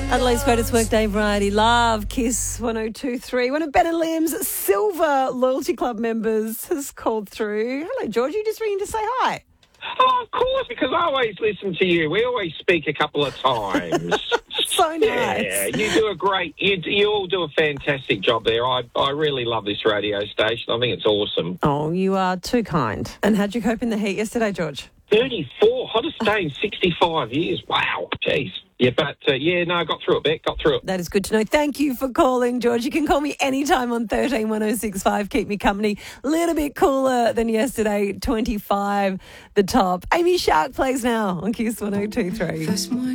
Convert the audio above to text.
Adelaide's greatest workday variety, Love, Kiss 102.3. One of Ben and Liam's Silver Loyalty Club members has called through. Hello, George. You just ringing to say hi. Oh, of course, because I always listen to you. We always speak a couple of times. So nice. Yeah, you do a great, you all do a fantastic job there. I really love this radio station. I think it's awesome. Oh, you are too kind. And how'd you cope in the heat yesterday, George? 34, hottest day in 65 years. Wow, jeez. Yeah, but, I got through it, Beck, got through it. That is good to know. Thank you for calling, George. You can call me anytime on 13 1065. Keep me company. A little bit cooler than yesterday, 25 the top. Amy Shark plays now on Kiss 102.3.